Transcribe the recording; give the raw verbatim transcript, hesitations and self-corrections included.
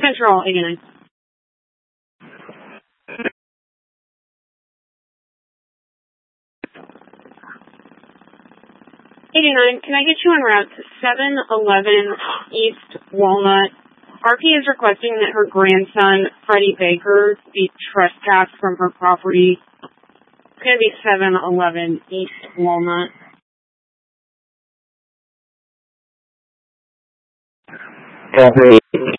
Central, eighty-nine. eighty-nine, can I get you en route to seven eleven East Walnut? R P is requesting that her grandson, Freddie Baker, be trespassed from her property. It's going to be seven eleven East Walnut. Copy.